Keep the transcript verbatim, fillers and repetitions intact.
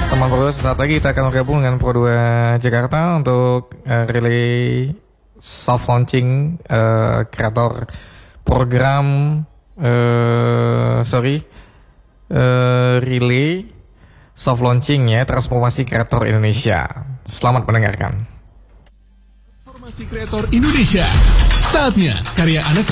Teman Pro dua, sesaat lagi kita akan bergabung dengan Pro dua Jakarta untuk uh, relay soft launching uh, kreator program uh, sorry uh, relay soft launching ya transformasi kreator Indonesia. Selamat mendengarkan. Transformasi kreator Indonesia. Saatnya karya anak